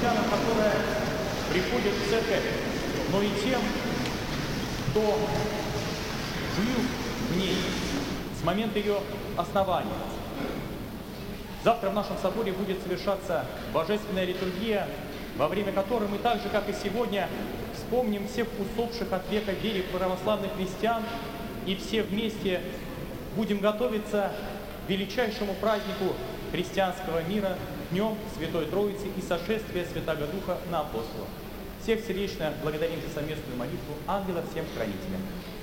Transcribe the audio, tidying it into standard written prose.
христианам, которые приходят в церковь, но и тем, кто жил в ней с момента ее основания. Завтра в нашем соборе будет совершаться божественная литургия, во время которой мы так же, как и сегодня, вспомним всех усопших от века в вере православных христиан и все вместе будем готовиться к величайшему празднику христианского мира, Днем Святой Троицы и сошествия Святаго Духа на апостолов. Всех сердечно благодарим за совместную молитву ангела всем хранителям.